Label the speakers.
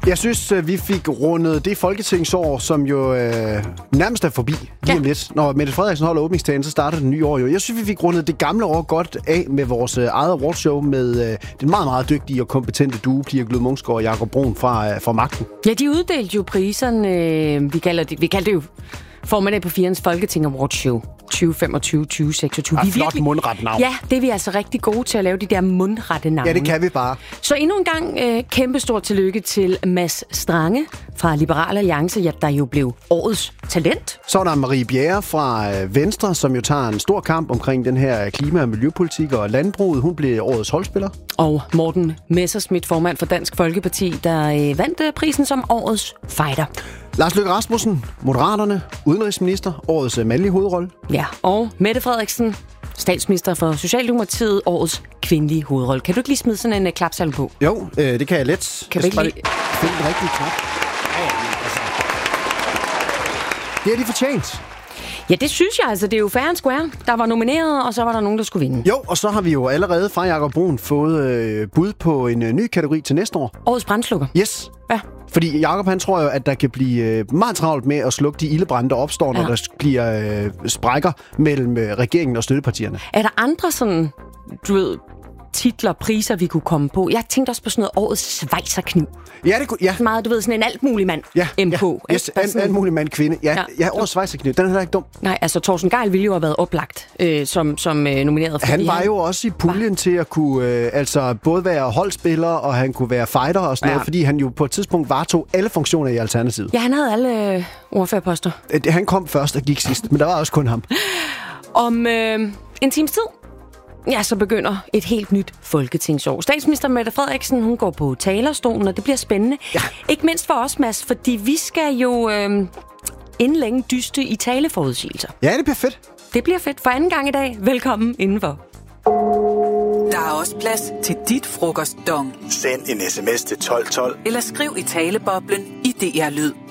Speaker 1: Jeg synes, vi fik rundet det folketingsår, som jo nærmest er forbi lige om lidt. Når Mette Frederiksen holder åbningstalen, så starter det nye år jo. Jeg synes, vi fik rundet det gamle år godt af med vores eget awardshow med den meget, meget dygtige og kompetente duo, Pia Glud Munksgaard og Jakob Brun fra Magten.
Speaker 2: Ja, de uddelte jo priserne. Vi kaldte det jo formanden på Firens Folketing Awards Show 2025-2026.
Speaker 1: Flot mundret navn.
Speaker 2: Ja, det er vi altså rigtig gode til at lave, de der mundrette navne.
Speaker 1: Ja, det kan vi bare.
Speaker 2: Så endnu en gang kæmpestort tillykke til Mads Strange fra Liberal Alliance, der jo blev årets talent.
Speaker 1: Så er der Marie Bjerre fra Venstre, som jo tager en stor kamp omkring den her klima- og miljøpolitik og landbruget. Hun blev årets holdspiller.
Speaker 2: Og Morten Messerschmidt, formand for Dansk Folkeparti, der vandt prisen som årets fighter.
Speaker 1: Lars Løkke Rasmussen, Moderaterne, udenrigsminister, årets mandlige hovedrolle.
Speaker 2: Ja, og Mette Frederiksen, statsminister for Socialdemokratiet, årets kvindelige hovedrolle. Kan du ikke lige smide sådan en klapsalve på?
Speaker 1: Jo, det kan jeg let.
Speaker 2: Kan vi ikke lige
Speaker 1: finde den rigtige knap? Det er de fortjent.
Speaker 2: Ja, det synes jeg altså. Det er jo fair and square. Der var nomineret, og så var der nogen, der skulle vinde.
Speaker 1: Jo, og så har vi jo allerede fra Jakob Brun fået bud på en ny kategori til næste år.
Speaker 2: Årets brandslukker.
Speaker 1: Yes.
Speaker 2: Ja.
Speaker 1: Fordi Jakob, han tror jo, at der kan blive meget travlt med at slukke de ildebrande, der opstår, når der bliver sprækker mellem regeringen og støttepartierne.
Speaker 2: Er der andre sådan, du ved, titler, priser, vi kunne komme på? Jeg tænkte også på sådan noget årets svejserkniv.
Speaker 1: Ja, det kunne, ja.
Speaker 2: Meget, du ved, sådan en alt mulig mand. MK.
Speaker 1: Ja, yes, alt mulig mand, kvinde. Ja, årets svejserkniv. Den er heller ikke dum.
Speaker 2: Nej, altså Thorsten Gejl ville jo have været oplagt som nomineret.
Speaker 1: Han var jo også i puljen til at kunne både være holdspiller, og han kunne være fighter og sådan noget, fordi han jo på et tidspunkt varetog alle funktioner i Alternativet.
Speaker 2: Ja, han havde alle ordførerposter.
Speaker 1: Han kom først og gik sidst, men der var også kun ham.
Speaker 2: Om en times tid, ja, så begynder et helt nyt folketingsår. Statsminister Mette Frederiksen, hun går på talerstolen, og det bliver spændende. Ja. Ikke mindst for os, Mads, fordi vi skal jo inden længe dyste i taleforudsigelser.
Speaker 1: Ja, det bliver fedt.
Speaker 2: Det bliver fedt. For anden gang i dag, velkommen indenfor.
Speaker 3: Der er også plads til dit frokostdong.
Speaker 4: Send en sms til 1212.
Speaker 3: Eller skriv i taleboblen i DR Lyd.